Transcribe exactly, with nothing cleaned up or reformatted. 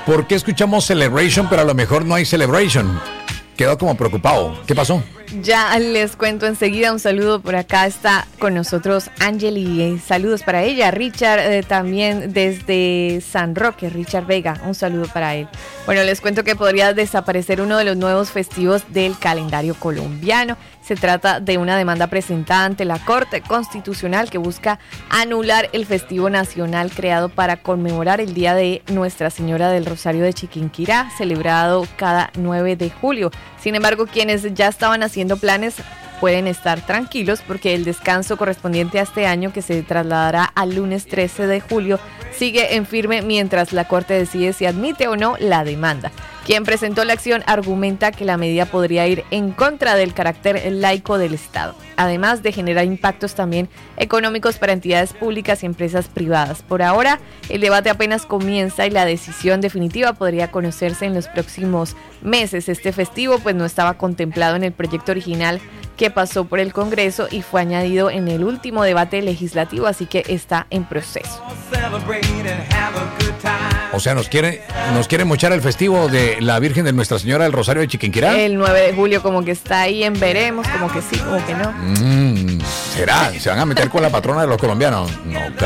¿por qué escuchamos Celebration, pero a lo mejor no hay Celebration? Quedó como preocupado. ¿Qué pasó? Ya les cuento enseguida. Un saludo por acá. Está con nosotros Angeli. Eh, saludos para ella. Richard eh, también desde San Roque. Richard Vega. Un saludo para él. Bueno, les cuento que podría desaparecer uno de los nuevos festivos del calendario colombiano. Se trata de una demanda presentada ante la Corte Constitucional que busca anular el festivo nacional creado para conmemorar el Día de Nuestra Señora del Rosario de Chiquinquirá, celebrado cada nueve de julio. Sin embargo, quienes ya estaban haciendo planes pueden estar tranquilos porque el descanso correspondiente a este año, que se trasladará al lunes trece de julio, sigue en firme mientras la Corte decide si admite o no la demanda. Quien presentó la acción argumenta que la medida podría ir en contra del carácter laico del Estado, además de generar impactos también económicos para entidades públicas y empresas privadas. Por ahora, el debate apenas comienza y la decisión definitiva podría conocerse en los próximos meses. Este festivo pues no estaba contemplado en el proyecto original que pasó por el Congreso y fue añadido en el último debate legislativo, así que está en proceso. O sea, nos quiere, nos quiere mochar el festivo de la Virgen de Nuestra Señora del Rosario de Chiquinquirá. El nueve de julio como que está ahí en veremos, como que sí, como que no. Mm, ¿Será? ¿Se van a meter con la patrona de los colombianos? No,